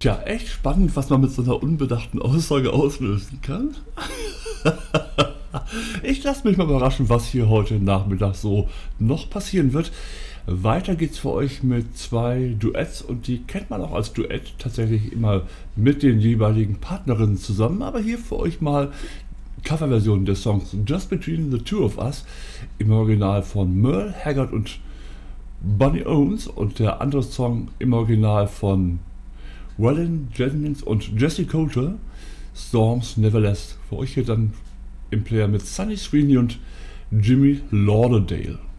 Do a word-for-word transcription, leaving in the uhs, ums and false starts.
Tja, echt spannend, was man mit so einer unbedachten Aussage auslösen kann. Ich lasse mich mal überraschen, was hier heute Nachmittag so noch passieren wird. Weiter geht's für euch mit zwei Duets und die kennt man auch als Duett tatsächlich immer mit den jeweiligen Partnerinnen zusammen. Aber hier für euch mal Coverversion des Songs Just Between the Two of Us im Original von Merle Haggard und Bunny Owens und der andere Song im Original von Waylon Jennings und Jesse Coulter, Storms Never Last. Für euch hier dann im Player mit Sunny Sweeney und Jimmy Lauderdale.